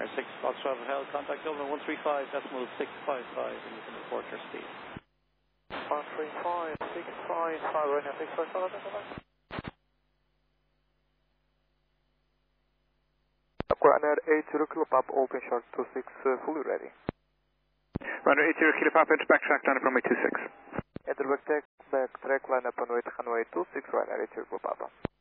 Ryanair 6 Foxtrot Hotel, contact Dublin 135.655 and you can report your speed. 135.655, Ryanair 6 Foxtrot Hotel. Ryanair 80 Kilo Pop, open short 26, fully ready. Ryanair 80 Kilo Pop, enter backtrack down runway 26. Enter backtrack line up runway 26, Ryanair 80 Kilo Papa.